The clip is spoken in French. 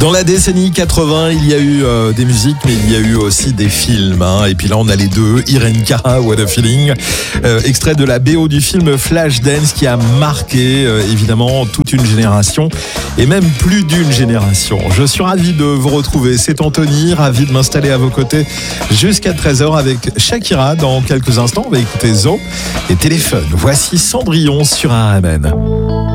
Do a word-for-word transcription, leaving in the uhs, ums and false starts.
Dans la décennie quatre-vingts, il y a eu euh, des musiques, mais il y a eu aussi des films. Hein. Et puis là, on a les deux. Irene Cara, What a Feeling. Euh, extrait de la B O du film Flashdance qui a marqué euh, évidemment toute une génération et même plus d'une génération. Je suis ravi de vous retrouver. C'est Anthony, ravi de m'installer à vos côtés jusqu'à treize heures avec Shakira. Dans quelques instants, on va écouter Zo et Téléphone. Voici Cendrillon sur A R M N.